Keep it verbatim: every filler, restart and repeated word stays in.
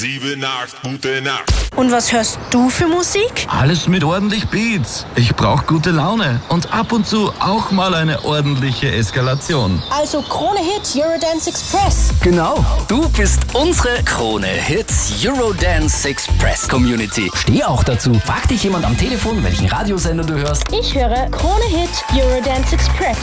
Sieben, acht, gute Nacht. Und was hörst du für Musik? Alles mit ordentlich Beats. Ich brauche gute Laune und ab und zu auch mal eine ordentliche Eskalation. Also Krone Hit Eurodance Express. Genau, du bist unsere Krone Hits Eurodance Express Community. Steh auch dazu. Frag dich jemand am Telefon, welchen Radiosender du hörst. Ich höre Krone Hit Eurodance Express.